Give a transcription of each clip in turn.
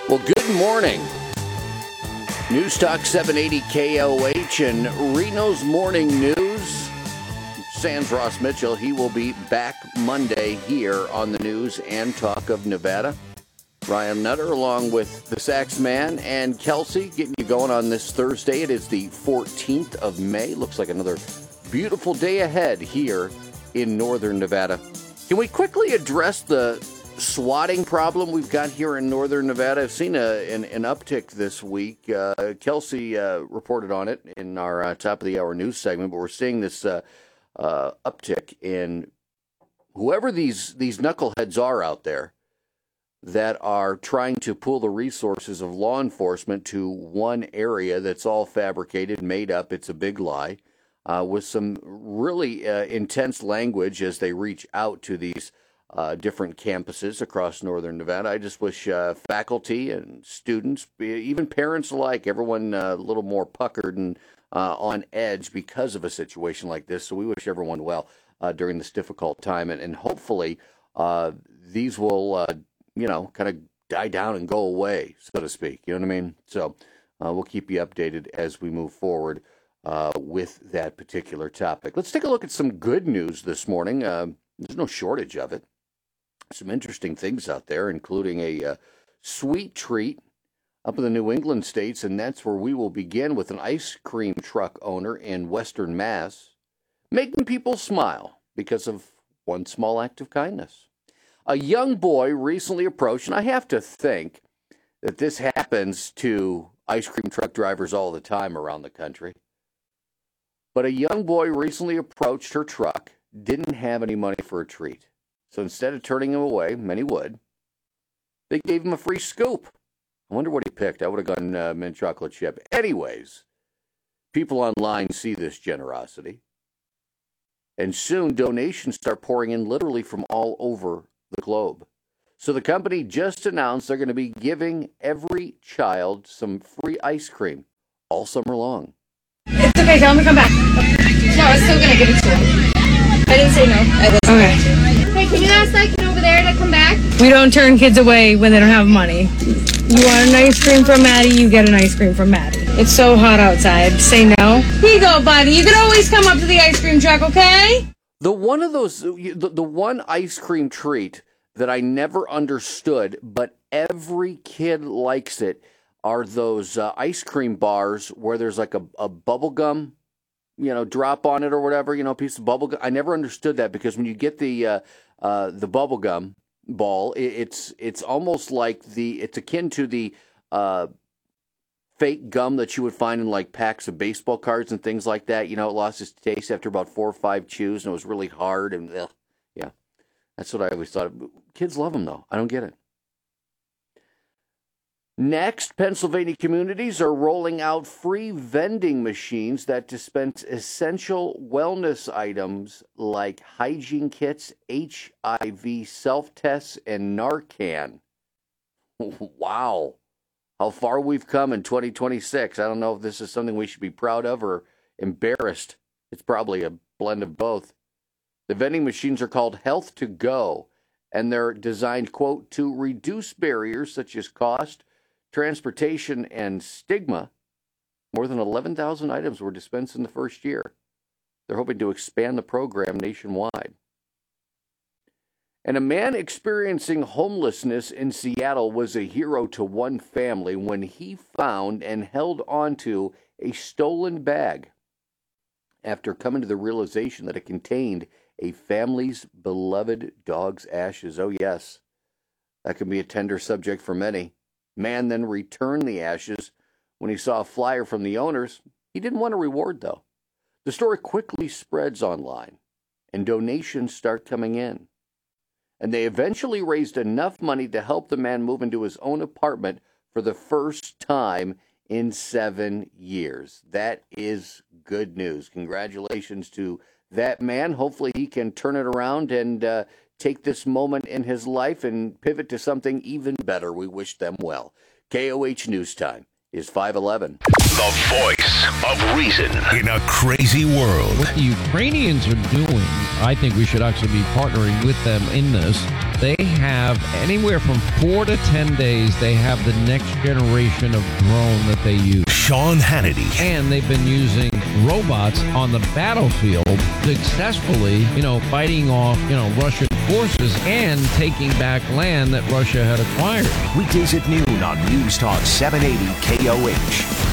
Well, good morning. News Talk 780 KOH and Reno's Morning News. Sans Ross Mitchell, he will be back Monday here on the News and Talk of Nevada. Ryan Nutter along with the Sax Man and Kelsey getting you going on this Thursday. It is the 14th of May. Looks like another beautiful day ahead here in northern Nevada. Can we quickly address the swatting problem we've got here in northern Nevada? I've seen an uptick this week. Kelsey reported on it in our top of the hour news segment, but we're seeing this uptick in whoever these knuckleheads are out there that are trying to pull the resources of law enforcement to one area that's all fabricated, made up. It's a big lie, with some really intense language as they reach out to these different campuses across northern Nevada. I just wish faculty and students, even parents alike, everyone a little more puckered and on edge because of a situation like this. So we wish everyone well during this difficult time. And hopefully these will, kind of die down and go away, so to speak. You know what I mean? So we'll keep you updated as we move forward with that particular topic. Let's take a look at some good news this morning. There's no shortage of it. Some interesting things out there, including a sweet treat up in the New England states, and that's where we will begin with an ice cream truck owner in Western Mass, making people smile because of one small act of kindness. A young boy recently approached, and I have to think that this happens to ice cream truck drivers all the time around the country, but a young boy recently approached her truck, didn't have any money for a treat. So instead of turning him away, many would, they gave him a free scoop. I wonder what he picked. I would have gone mint chocolate chip. Anyways, people online see this generosity. And soon donations start pouring in literally from all over the globe. So the company just announced they're going to be giving every child some free ice cream all summer long. It's okay, tell him to come back. No, I was still going to give it to him. I didn't say no. Okay. Hey, can you ask that kid over there to come back? We don't turn kids away when they don't have money. You want an ice cream from Maddie, you get an ice cream from Maddie. It's so hot outside. Say no. Here you go, buddy. You can always come up to the ice cream truck, okay? The one ice cream treat that I never understood, but every kid likes it, are those ice cream bars where there's like a bubble gum, drop on it or whatever, piece of bubble gum. I never understood that because when you get the bubble gum ball, it's almost like it's akin to the fake gum that you would find in like packs of baseball cards and things like that. It lost its taste after about 4 or 5 chews and it was really hard and yeah, that's what I always thought. Kids love them though. I don't get it. Next, Pennsylvania communities are rolling out free vending machines that dispense essential wellness items like hygiene kits, HIV self-tests, and Narcan. Wow. How far we've come in 2026. I don't know if this is something we should be proud of or embarrassed. It's probably a blend of both. The vending machines are called Health to Go, and they're designed, quote, to reduce barriers such as cost, transportation, and stigma. More than 11,000 items were dispensed in the first year. They're hoping to expand the program nationwide. And a man experiencing homelessness in Seattle was a hero to one family when he found and held onto a stolen bag after coming to the realization that it contained a family's beloved dog's ashes. Oh, yes, that can be a tender subject for many. Man then returned the ashes when he saw a flyer from the owners. He didn't want a reward, though. The story quickly spreads online, and donations start coming in. And they eventually raised enough money to help the man move into his own apartment for the first time in 7 years. That is good news. Congratulations to that man. Hopefully he can turn it around and take this moment in his life and pivot to something even better. We wish them well. KOH News Time is 5:11. The Voice of reason in a crazy world. What the Ukrainians are doing, I think we should actually be partnering with them in this. They have anywhere from 4 to 10 days, they have the next generation of drone that they use. Sean Hannity. And they've been using robots on the battlefield successfully, fighting off, Russian forces and taking back land that Russia had acquired. Weekdays at noon on News Talk 780 KOH.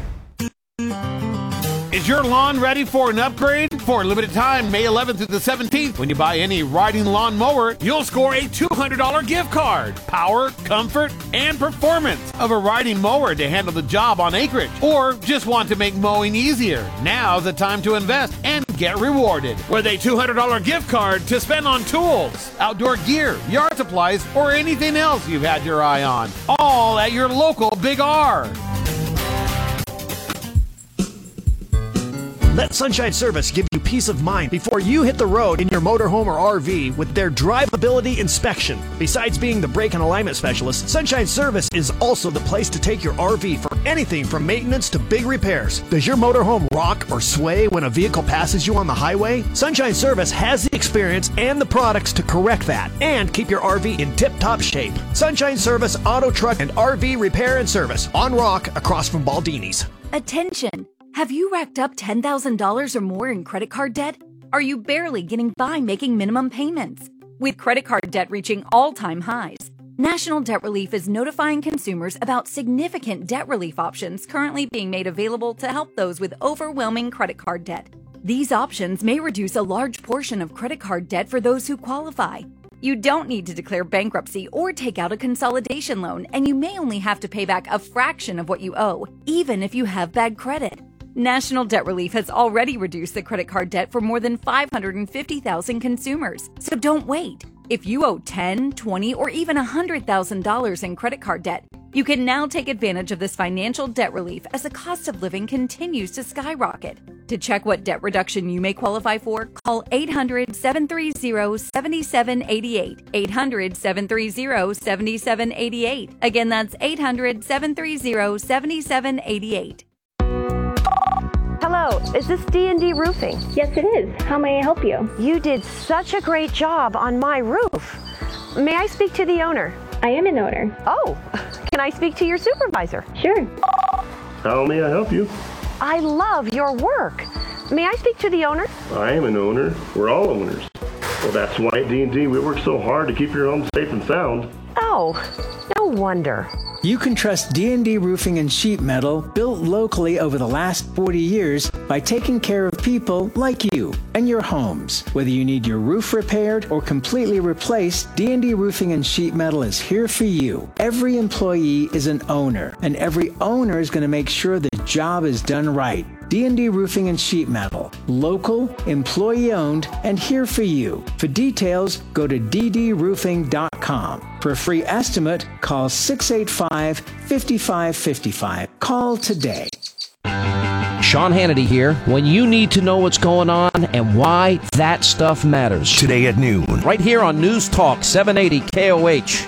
Is your lawn ready for an upgrade? For a limited time, May 11th through the 17th, when you buy any riding lawn mower, you'll score a $200 gift card. Power, comfort, and performance of a riding mower to handle the job on acreage. Or just want to make mowing easier. Now's the time to invest and get rewarded with a $200 gift card to spend on tools, outdoor gear, yard supplies, or anything else you've had your eye on. All at your local Big R. Let Sunshine Service give you peace of mind before you hit the road in your motorhome or RV with their drivability inspection. Besides being the brake and alignment specialist, Sunshine Service is also the place to take your RV for anything from maintenance to big repairs. Does your motorhome rock or sway when a vehicle passes you on the highway? Sunshine Service has the experience and the products to correct that and keep your RV in tip-top shape. Sunshine Service Auto, Truck, and RV Repair and Service on Rock across from Baldini's. Attention! Have you racked up $10,000 or more in credit card debt? Are you barely getting by making minimum payments? With credit card debt reaching all-time highs, National Debt Relief is notifying consumers about significant debt relief options currently being made available to help those with overwhelming credit card debt. These options may reduce a large portion of credit card debt for those who qualify. You don't need to declare bankruptcy or take out a consolidation loan, and you may only have to pay back a fraction of what you owe, even if you have bad credit. National Debt Relief has already reduced the credit card debt for more than 550,000 consumers. So don't wait. If you owe $10,000, $20,000, or even $100,000 in credit card debt, you can now take advantage of this financial debt relief as the cost of living continues to skyrocket. To check what debt reduction you may qualify for, call 800-730-7788. 800-730-7788. Again, that's 800-730-7788. Hello, is this D&D Roofing? Yes, it is. How may I help you? You did such a great job on my roof. May I speak to the owner? I am an owner. Oh, can I speak to your supervisor? Sure. How may I help you? I love your work. May I speak to the owner? I am an owner. We're all owners. Well, that's why at D&D we work so hard to keep your home safe and sound. Oh, no wonder. You can trust D&D Roofing and Sheet Metal, built locally over the last 40 years by taking care of people like you and your homes. Whether you need your roof repaired or completely replaced, D&D Roofing and Sheet Metal is here for you. Every employee is an owner, and every owner is going to make sure the job is done right. D&D Roofing and Sheet Metal. Local, employee-owned, and here for you. For details, go to ddroofing.com. For a free estimate, call 685-5555. Call today. Sean Hannity here. When you need to know what's going on and why that stuff matters. Today at noon. Right here on News Talk 780 KOH.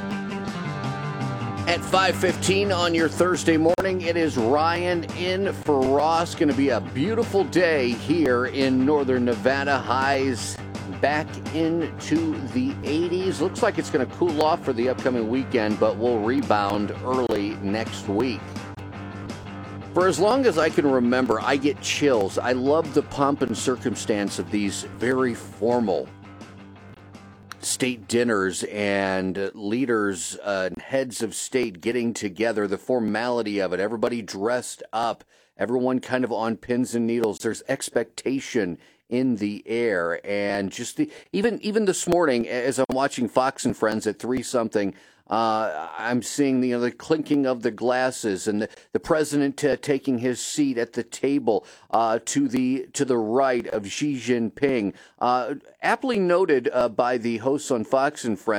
At 5:15 on your Thursday morning, it is Ryan in for Ross. Going to be a beautiful day here in northern Nevada. Highs back into the 80s. Looks like it's going to cool off for the upcoming weekend, but we'll rebound early next week. For as long as I can remember, I get chills. I love the pomp and circumstance of these very formal state dinners and leaders and heads of state getting together, the formality of it, everybody dressed up, everyone kind of on pins and needles. There's expectation in the air, and just the even this morning as I'm watching Fox and Friends at 3-something, I'm seeing the clinking of the glasses and the president taking his seat at the table to the right of Xi Jinping. Aptly noted by the hosts on Fox and Friends,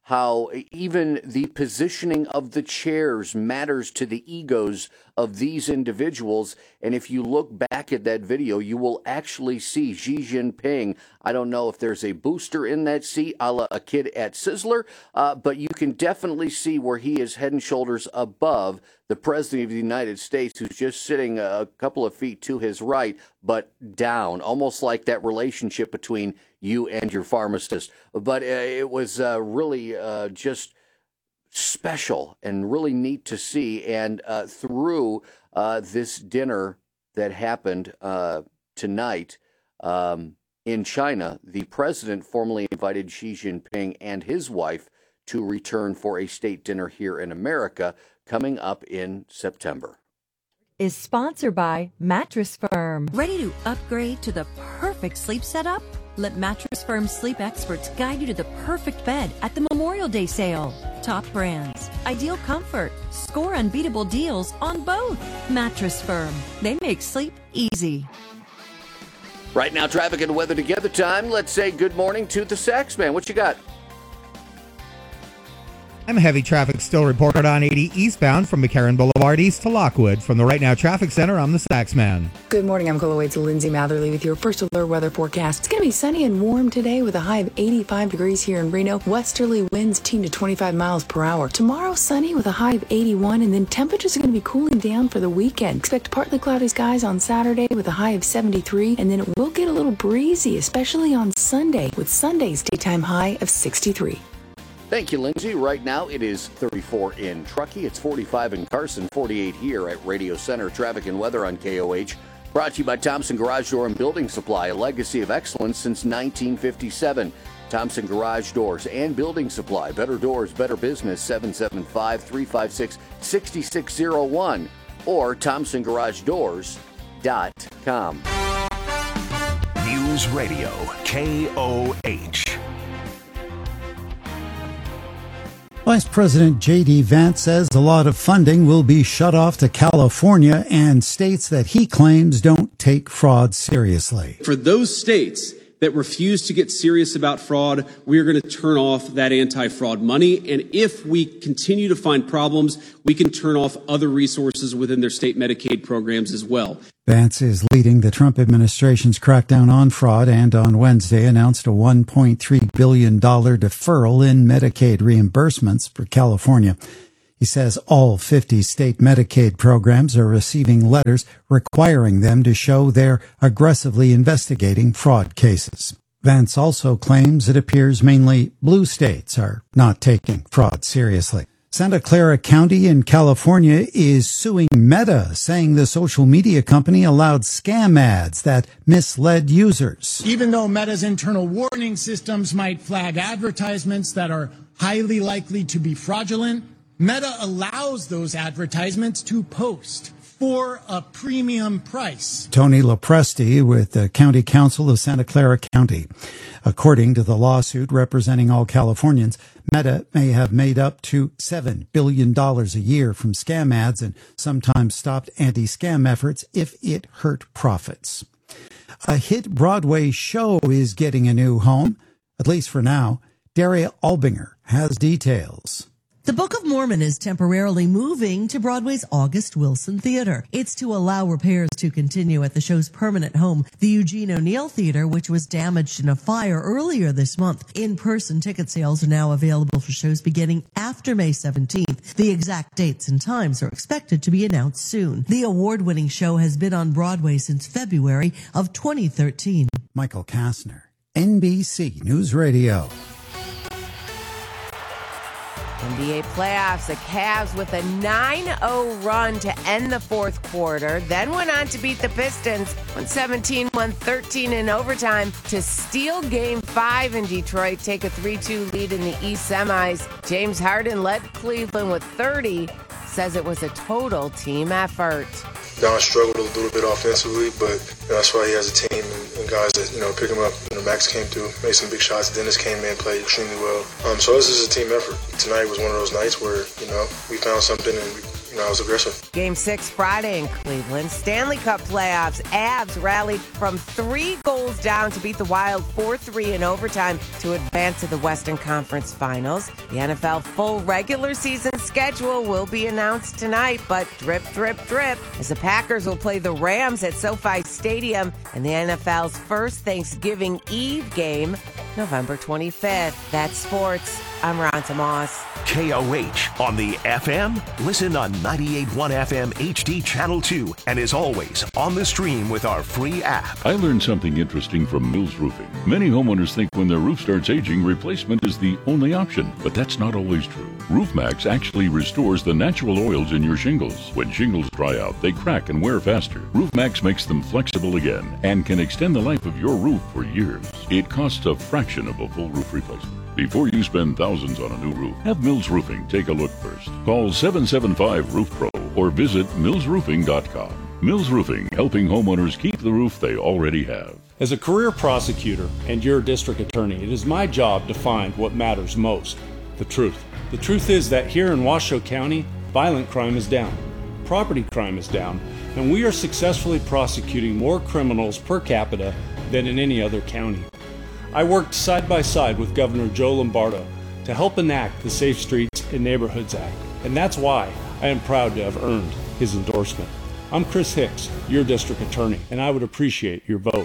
how even the positioning of the chairs matters to the egos of these individuals. And if you look back at that video, you will actually see Xi Jinping. I don't know if there's a booster in that seat, a la a kid at Sizzler, but you can definitely see where he is head and shoulders above the President of the United States, who's just sitting a couple of feet to his right, but down, almost like that relationship between you and your pharmacist. But it was really just special and really neat to see. And through this dinner that happened tonight in China, the president formally invited Xi Jinping and his wife to return for a state dinner here in America coming up in September. Is sponsored by Mattress Firm. Ready to upgrade to the perfect sleep setup? Let Mattress Firm sleep experts guide you to the perfect bed at the Memorial Day sale. Top brands, ideal comfort, score unbeatable deals on both. Mattress Firm. They make sleep easy. Right now, traffic and weather together time. Let's say good morning to the Sax Man. What you got? Heavy traffic still reported on 80 eastbound from McCarran Boulevard east to Lockwood. From the Right Now Traffic Center, I'm the Sax Man. Good morning. I'm Coloway's Lindsay Matherly with your first alert weather forecast. It's going to be sunny and warm today with a high of 85 degrees here in Reno. Westerly winds 10 to 25 miles per hour. Tomorrow, sunny with a high of 81, and then temperatures are going to be cooling down for the weekend. Expect partly cloudy skies on Saturday with a high of 73, and then it will get a little breezy, especially on Sunday, with Sunday's daytime high of 63. Thank you, Lindsay. Right now, it is 34 in Truckee. It's 45 in Carson, 48 here at Radio Center. Traffic and weather on KOH. Brought to you by Thompson Garage Door and Building Supply, a legacy of excellence since 1957. Thompson Garage Doors and Building Supply. Better doors, better business. 775-356-6601 or ThompsonGarageDoors.com. News Radio KOH. Vice President J.D. Vance says a lot of funding will be shut off to California and states that he claims don't take fraud seriously. For those states that refuse to get serious about fraud, we are going to turn off that anti-fraud money. And if we continue to find problems, we can turn off other resources within their state Medicaid programs as well. Vance is leading the Trump administration's crackdown on fraud and on Wednesday announced a $1.3 billion deferral in Medicaid reimbursements for California. He says all 50 state Medicaid programs are receiving letters requiring them to show they're aggressively investigating fraud cases. Vance also claims it appears mainly blue states are not taking fraud seriously. Santa Clara County in California is suing Meta, saying the social media company allowed scam ads that misled users. Even though Meta's internal warning systems might flag advertisements that are highly likely to be fraudulent, Meta allows those advertisements to post for a premium price. Tony Lopresti with the County Council of Santa Clara County. According to the lawsuit representing all Californians, Meta may have made up to $7 billion a year from scam ads and sometimes stopped anti-scam efforts if it hurt profits. A hit Broadway show is getting a new home, at least for now. Daria Albinger has details. The Book of Mormon is temporarily moving to Broadway's August Wilson Theater. It's to allow repairs to continue at the show's permanent home, the Eugene O'Neill Theater, which was damaged in a fire earlier this month. In-person ticket sales are now available for shows beginning after May 17th. The exact dates and times are expected to be announced soon. The award-winning show has been on Broadway since February of 2013. Michael Kastner, NBC News Radio. NBA playoffs, the Cavs with a 9-0 run to end the fourth quarter, then went on to beat the Pistons 117-113 in overtime to steal Game 5 in Detroit, take a 3-2 lead in the East semis. James Harden led Cleveland with 30, says it was a total team effort. Don struggled a little bit offensively, but that's why he has a team and guys that, pick him up. Max came through, made some big shots. Dennis came in, played extremely well. So this is a team effort. Tonight was one of those nights where, we found something and I was aggressive. Game 6 Friday in Cleveland. Stanley Cup playoffs. Avs rallied from 3 goals down to beat the Wild 4-3 in overtime to advance to the Western Conference Finals. The NFL full regular season schedule will be announced tonight, but drip, drip, drip, as the Packers will play the Rams at SoFi Stadium in the NFL's first Thanksgiving Eve game, November 25th. That's sports. I'm Ronta Moss. KOH on the FM. Listen on 98.1 FM HD Channel 2. And as always, on the stream with our free app. I learned something interesting from Mills Roofing. Many homeowners think when their roof starts aging, replacement is the only option. But that's not always true. RoofMax actually restores the natural oils in your shingles. When shingles dry out, they crack and wear faster. RoofMax makes them flexible again and can extend the life of your roof for years. It costs a fraction of a full roof replacement. Before you spend thousands on a new roof, have Mills Roofing take a look first. Call 775-ROOF-PRO or visit millsroofing.com. Mills Roofing, helping homeowners keep the roof they already have. As a career prosecutor and your district attorney, it is my job to find what matters most, the truth. The truth is that here in Washoe County, violent crime is down, property crime is down, and we are successfully prosecuting more criminals per capita than in any other county. I worked side by side with Governor Joe Lombardo to help enact the Safe Streets and Neighborhoods Act, and that's why I am proud to have earned his endorsement. I'm Chris Hicks, your district attorney, and I would appreciate your vote.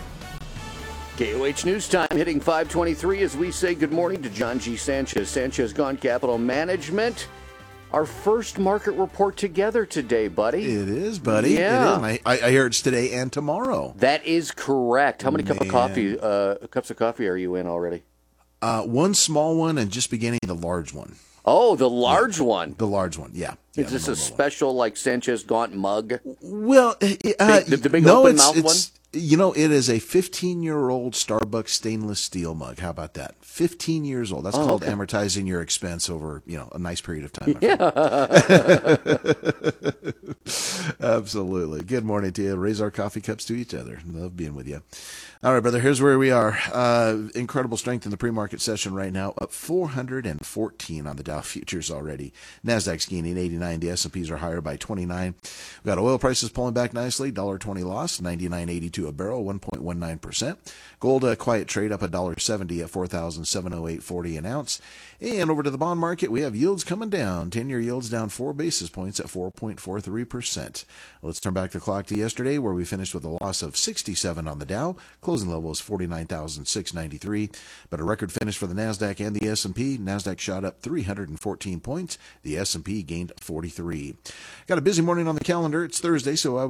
KOH News Time hitting 5:23 as we say good morning to John G. Sanchez. Sanchez Gone Capital Management. Our first market report together today, buddy. It is, buddy. Yeah. It is. I hear it's today and tomorrow. That is correct. How many cups of coffee are you in already? One small one and just beginning the large one. Oh, the large one. The large one, yeah. Is this a special like Sanchez Gaunt mug? Well, the big no, open mouth one? You know, it is a 15-year-old Starbucks stainless steel mug. How about that? 15 years old. That's called amortizing your expense over, a nice period of time. Absolutely. Good morning to you. Raise our coffee cups to each other. Love being with you. All right, brother, here's where we are. Incredible strength in the pre-market session right now, up 414 on the Dow futures already. Nasdaq's gaining 89. The S&Ps are higher by 29. We've got oil prices pulling back nicely. $1.20 loss, $99.82 a barrel, 1.19%. Gold, a quiet trade up $1.70 at $4,708.40 an ounce. And over to the bond market, we have yields coming down. 10-year yields down 4 basis points at 4.43%. Let's turn back the clock to yesterday, where we finished with a loss of 67 on the Dow. Closing level is 49,693. But a record finish for the Nasdaq and the S&P. Nasdaq shot up 314 points. The S&P gained 43. Got a busy morning on the calendar. It's Thursday, so I